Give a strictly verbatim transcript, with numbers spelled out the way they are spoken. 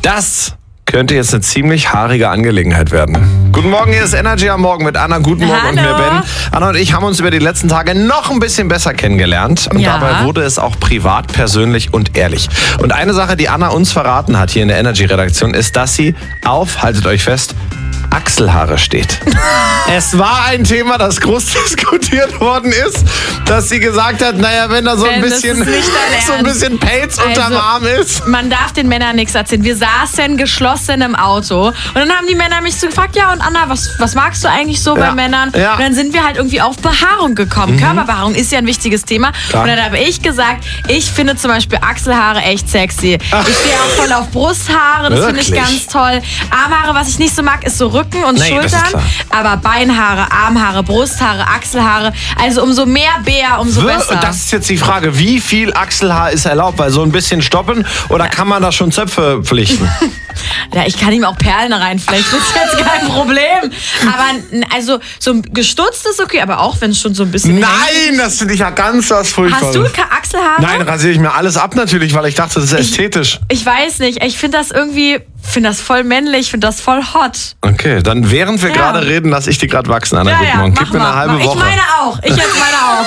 Das könnte jetzt eine ziemlich haarige Angelegenheit werden. Guten Morgen, hier ist Energy am Morgen mit Anna. Guten Morgen. Hallo. Und mir Ben. Anna und ich haben uns über die letzten Tage noch ein bisschen besser kennengelernt. Und Ja. dabei wurde es auch privat, persönlich und ehrlich. Und eine Sache, die Anna uns verraten hat hier in der Energy-Redaktion, ist, dass sie auf, haltet euch fest, Achselhaare steht. Es war ein Thema, das groß diskutiert worden ist, dass sie gesagt hat, naja, wenn da so ein Ben, das bisschen, ist nicht dein so ein Ernst. bisschen Pelz unterm Also, Arm ist. Man darf den Männern nichts erzählen. Wir saßen geschlossen im Auto und dann haben die Männer mich so gefragt, ja und Anna, was, was magst du eigentlich so Ja. bei Männern? Ja. Und dann sind wir halt irgendwie auf Behaarung gekommen. Körperbehaarung ist ja ein wichtiges Thema. Klar. Und dann habe ich gesagt, ich finde zum Beispiel Achselhaare echt sexy. Ach. Ich stehe auch voll auf Brusthaare, das finde ich Wirklich? ganz toll. Armhaare, was ich nicht so mag, ist so Rücken und Nee, das ist Schultern. klar. Aber Beinhaare, Armhaare, Brusthaare, Achselhaare, also umso mehr Bär, umso Wir- besser. Das ist jetzt die Frage, wie viel Achselhaar ist erlaubt? Weil so ein bisschen stoppen oder kann man da schon Zöpfe pflichten? Ja, ich kann ihm auch Perlen reinflechten, das ist jetzt kein Problem. Aber n- also so ein gestutzt ist okay, aber auch wenn es schon so ein bisschen... Nein, das finde ich ja ganz was Furchtbares. Hast du keine Achselhaare? Nein, rasiere ich mir alles ab natürlich, weil ich dachte, das ist ästhetisch. Ich weiß nicht, ich finde das irgendwie, finde das voll männlich, finde das voll hot. Okay, dann während wir Ja. gerade reden, lasse ich die gerade wachsen. Anna, Ja, guten ja, Morgen. mach Gib mir mal. eine halbe Ich Woche. meine auch, ich jetzt meine auch.